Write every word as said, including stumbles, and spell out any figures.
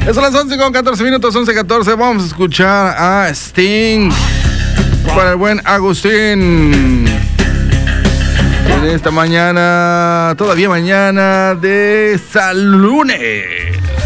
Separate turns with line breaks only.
Son las once con catorce minutos, once catorce. Vamos a escuchar a Sting para el buen Agustín. En esta mañana, todavía mañana de San Lunes.